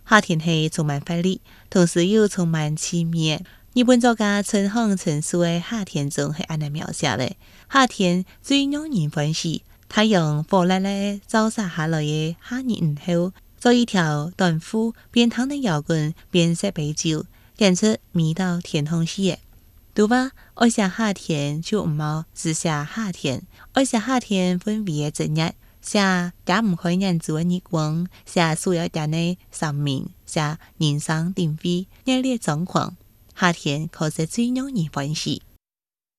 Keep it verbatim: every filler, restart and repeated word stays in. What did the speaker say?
夏天是充满活力，同时又充满凄美。日本作家村上春树的夏天中是安尼描写的：夏天最让人欢喜，太阳火辣辣照射下来的夏日午後，做一條短褲，邊躺的搖滾邊食杯酒，簡直美到天空去。對吧？愛寫夏天就唔好只寫夏天，愛寫夏天氛圍的節日，寫解唔開眼珠的日光，寫所有人的生命，寫人生定位熱烈狀況。夏天確實最讓人歡喜。